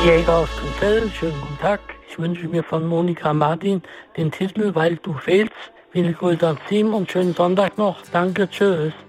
Jäger aus Konzell, schönen guten Tag. Ich wünsche mir von Monika Martin den Titel Weil du fehlst. Viele Grüße ans Team und schönen Sonntag noch. Danke, tschüss.